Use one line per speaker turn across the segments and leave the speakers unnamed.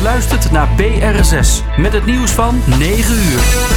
Je luistert naar BR6 met het nieuws van 9 uur.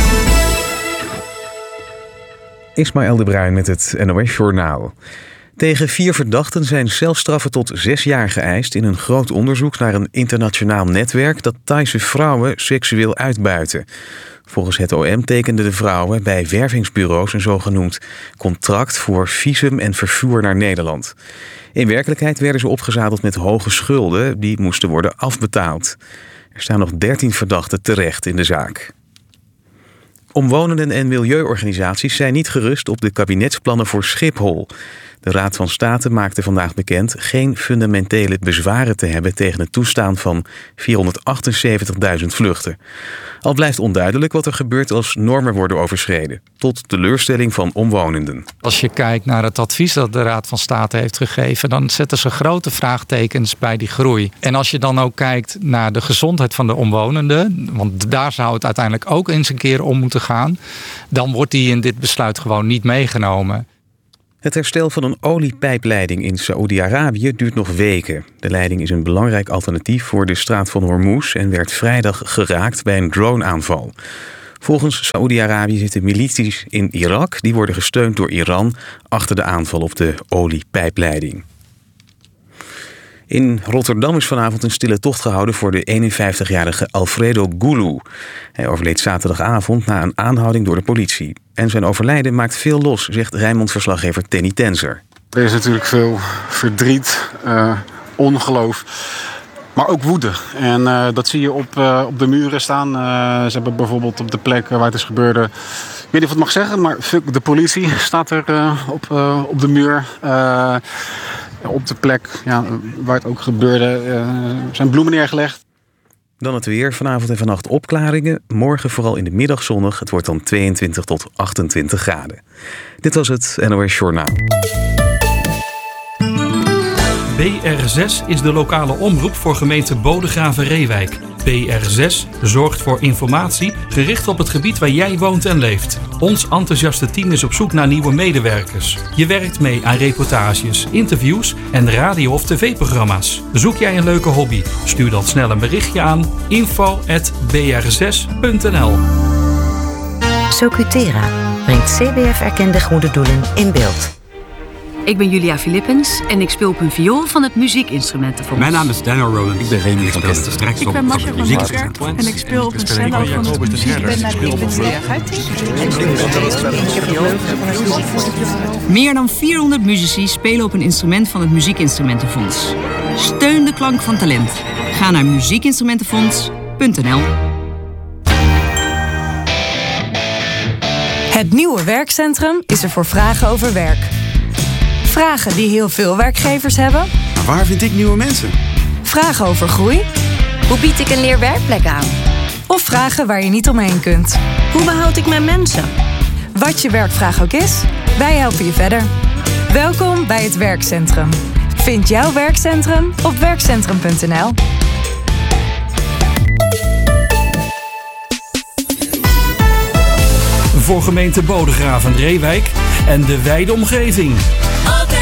Ismaël de Bruin met het NOS Journaal. Tegen 4 verdachten zijn celstraffen tot 6 jaar geëist in een groot onderzoek naar een internationaal netwerk dat Thaise vrouwen seksueel uitbuiten. Volgens het OM tekenden de vrouwen bij wervingsbureaus een zogenoemd contract voor visum en vervoer naar Nederland. In werkelijkheid werden ze opgezadeld met hoge schulden die moesten worden afbetaald. Er staan nog 13 verdachten terecht in de zaak. Omwonenden en milieuorganisaties zijn niet gerust op de kabinetsplannen voor Schiphol. De Raad van State maakte vandaag bekend geen fundamentele bezwaren te hebben tegen het toestaan van 478.000 vluchten. Al blijft onduidelijk wat er gebeurt als normen worden overschreden, tot teleurstelling van omwonenden.
Als je kijkt naar het advies dat de Raad van State heeft gegeven, dan zetten ze grote vraagtekens bij die groei. En als je dan ook kijkt naar de gezondheid van de omwonenden, want daar zou het uiteindelijk ook eens een keer om moeten gaan, dan wordt die in dit besluit gewoon niet meegenomen.
Het herstel van een oliepijpleiding in Saoedi-Arabië duurt nog weken. De leiding is een belangrijk alternatief voor de straat van Hormuz en werd vrijdag geraakt bij een droneaanval. Volgens Saoedi-Arabië zitten milities in Irak, die worden gesteund door Iran, achter de aanval op de oliepijpleiding. In Rotterdam is vanavond een stille tocht gehouden voor de 51-jarige Alfredo Gulu. Hij overleed zaterdagavond na een aanhouding door de politie. En zijn overlijden maakt veel los, zegt Rijnmond-verslaggever Tenny Tenzer.
Er is natuurlijk veel verdriet, ongeloof, maar ook woede. En dat zie je op de muren staan. Ze hebben bijvoorbeeld op de plek waar het is gebeurde, ik weet niet of ik het mag zeggen, maar fuck de politie staat er op de muur. Op de plek waar het ook gebeurde zijn bloemen neergelegd.
Dan het weer. Vanavond en vannacht opklaringen. Morgen vooral in de middag zonnig. Het wordt dan 22 tot 28 graden. Dit was het NOS Journaal.
BR6 is de lokale omroep voor gemeente Bodegraven-Reewijk. BR6 zorgt voor informatie gericht op het gebied waar jij woont en leeft. Ons enthousiaste team is op zoek naar nieuwe medewerkers. Je werkt mee aan reportages, interviews en radio- of tv-programma's. Zoek jij een leuke hobby? Stuur dan snel een berichtje aan info@br6.nl.
Socutera brengt CBF-erkende goede doelen in beeld.
Ik ben Julia Philippens en ik speel op een viool van het Muziekinstrumentenfonds.
Mijn naam is Daniel Roland. Ik ben Remy van Kester Straks.
Ik ben Marcia van Muziek en ik speel op een cello van het Muziekinstrumentenfonds.
Meer dan 400 muzici spelen op een instrument van het Muziekinstrumentenfonds. Steun de klank van talent. Ga naar muziekinstrumentenfonds.nl.
Het nieuwe werkcentrum is er voor vragen over werk. Vragen die heel veel werkgevers hebben.
Maar waar vind ik nieuwe mensen?
Vragen over groei.
Hoe bied ik een leerwerkplek aan?
Of vragen waar je niet omheen kunt.
Hoe behoud ik mijn mensen?
Wat je werkvraag ook is, wij helpen je verder. Welkom bij het werkcentrum. Vind jouw werkcentrum op werkcentrum.nl.
Voor gemeente Bodegraven-Reewijk en de wijde omgeving.